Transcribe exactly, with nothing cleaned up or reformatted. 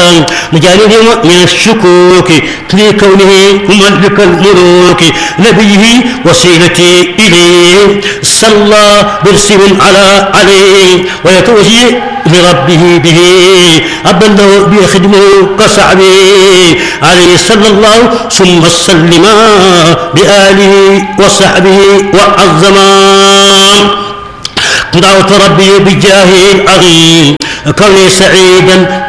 مجانب من الشكوك لكونه مملك الملوك نبيه وسيلتي إليه صلى برسم على عليه ويتوجه لربه به أبلغ بخدمه كسعبه عليه صلى الله ثم سلم بآله وصحبه وعظما دعوت ربي بجاه العظيم كوني سعيدا